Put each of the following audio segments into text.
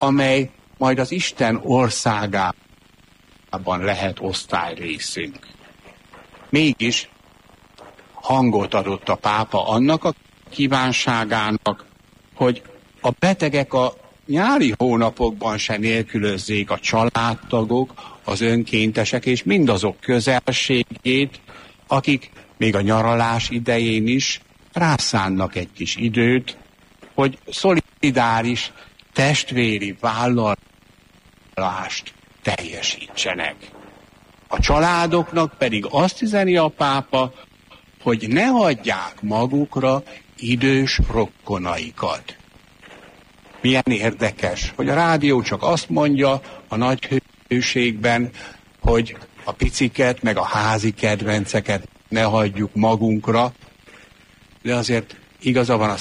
amely majd az Isten országában lehet osztályrészünk. Mégis hangot adott a pápa annak a kívánságának, hogy a betegek a nyári hónapokban se nélkülözzék a családtagok, az önkéntesek és mindazok közelségét, akik még a nyaralás idején is rászánnak egy kis időt, hogy szolidáris testvéri vállalást teljesítsenek. A családoknak pedig azt üzeni a pápa, hogy ne hagyják magukra idős rokkonaikat. Milyen érdekes, hogy a rádió csak azt mondja a nagy hőségben, hogy a piciket, meg a házi kedvenceket ne hagyjuk magunkra, de azért igaza van a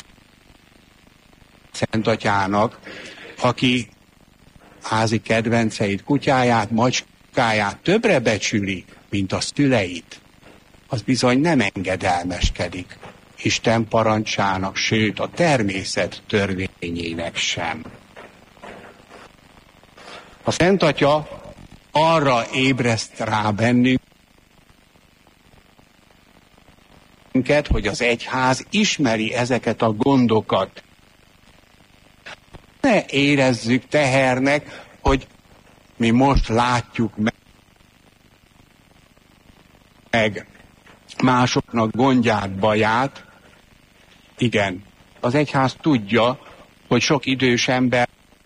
Szent Atyának, aki házi kedvenceit, kutyáját, macskáját többre becsüli, mint a szüleit, az bizony nem engedelmeskedik Isten parancsának, sőt a természet törvényének sem. A Szent Atya arra ébreszt rá bennünket, hogy az egyház ismeri ezeket a gondokat. Ne érezzük tehernek, hogy mi most látjuk meg másoknak gondját, baját. Igen, az egyház tudja, hogy sok idős embert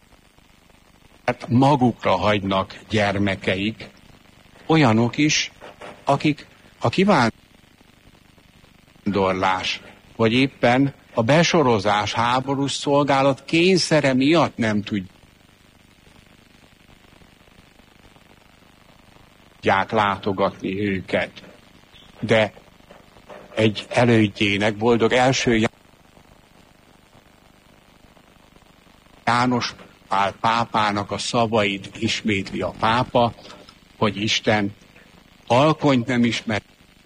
magukra hagynak gyermekeik, olyanok is, akik a kivándorlás, vagy éppen a besorozás, háborús szolgálat kényszere miatt nem tudják látogatni őket. De egy elődjének, boldog első János Pál pápának a szavait ismétli a pápa, hogy Isten alkonyt nem ismerő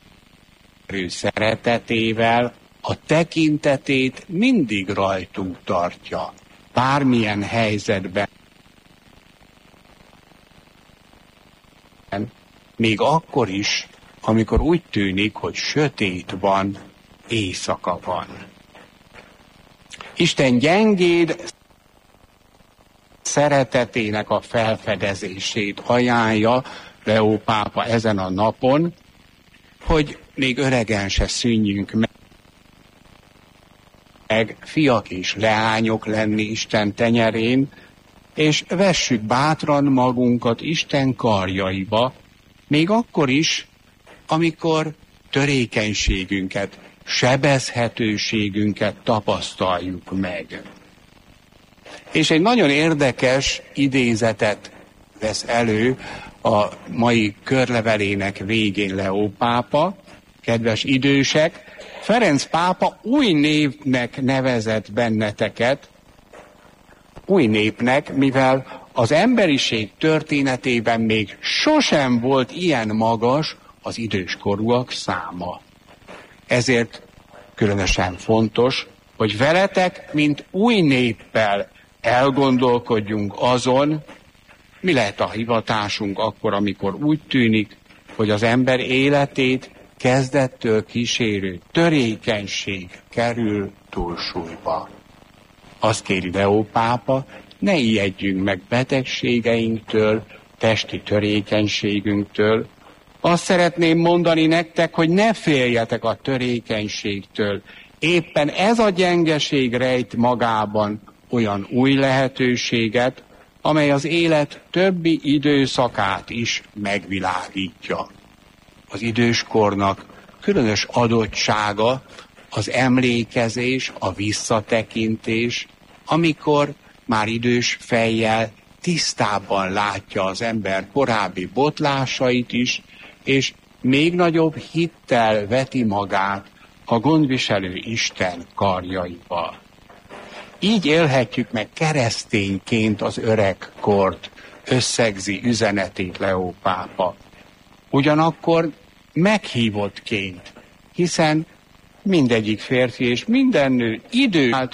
szeretetével a tekintetét mindig rajtunk tartja, bármilyen helyzetben, még akkor is, amikor úgy tűnik, hogy sötét van, éjszaka van. Isten gyengéd szeretetének a felfedezését ajánlja Leó pápa ezen a napon, hogy még öregen se szűnjünk meg fiak és leányok lenni Isten tenyerén, és vessük bátran magunkat Isten karjaiba, még akkor is, amikor törékenységünket, sebezhetőségünket tapasztaljuk meg. És egy nagyon érdekes idézetet vesz elő a mai körlevelének végén Leó pápa. Kedves idősek, Ferenc pápa új névnek nevezett benneteket, új népnek, mivel az emberiség történetében még sosem volt ilyen magas az időskorúak száma. Ezért különösen fontos, hogy veletek, mint új néppel elgondolkodjunk azon, mi lehet a hivatásunk akkor, amikor úgy tűnik, hogy az ember életét kezdettől kísérő törékenység kerül túlsúlyba. Azt kéri Leó pápa, ne ijedjünk meg betegségeinktől, testi törékenységünktől. Azt szeretném mondani nektek, hogy ne féljetek a törékenységtől. Éppen ez a gyengeség rejt magában olyan új lehetőséget, amely az élet többi időszakát is megvilágítja. Az időskornak különös adottsága az emlékezés, a visszatekintés, amikor már idős fejjel tisztábban látja az ember korábbi botlásait is, és még nagyobb hittel veti magát a gondviselő Isten karjaiba. Így élhetjük meg keresztényként az öregkort, összegzi üzenetét Leó pápa. Ugyanakkor meghívottként, hiszen mindegyik férfi és minden nő időt